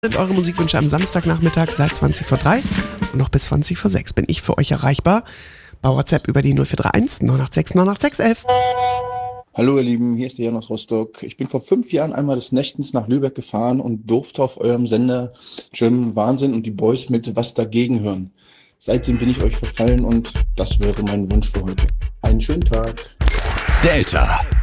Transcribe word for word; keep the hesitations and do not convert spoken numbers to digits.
Sind eure Musikwünsche am Samstagnachmittag seit zwanzig vor drei und noch bis zwanzig vor sechs bin ich für euch erreichbar. Bei WhatsApp über die null vier drei eins neun acht sechs neun acht sechs elf. Hallo ihr Lieben, hier ist der Jan aus Rostock. Ich bin vor fünf Jahren einmal des Nächtens nach Lübeck gefahren und durfte auf eurem Sender German Wahnsinn und die Boys mit Was dagegen hören. Seitdem bin ich euch verfallen und das wäre mein Wunsch für heute. Einen schönen Tag. Delta.